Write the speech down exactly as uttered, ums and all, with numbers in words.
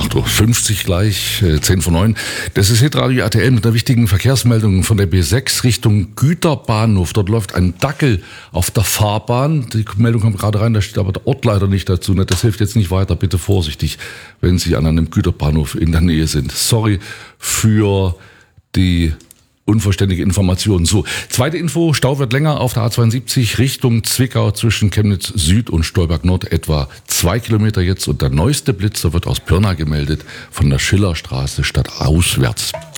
acht Uhr fünfzig gleich, zehn vor neun. Das ist Hitradio R T L mit einer wichtigen Verkehrsmeldung von der B sechs Richtung Güterbahnhof. Dort läuft ein Dackel auf der Fahrbahn. Die Meldung kommt gerade rein, da steht aber der Ort leider nicht dazu. Das hilft jetzt nicht weiter. Bitte vorsichtig, wenn Sie an einem Güterbahnhof in der Nähe sind. Sorry für die unvollständige Information. So, zweite Info, Stau wird länger auf der A zweiundsiebzig Richtung Zwickau zwischen Chemnitz Süd und Stolberg Nord, etwa zwei Kilometer jetzt. Und der neueste Blitzer wird aus Pirna gemeldet, von der Schillerstraße stadtauswärts.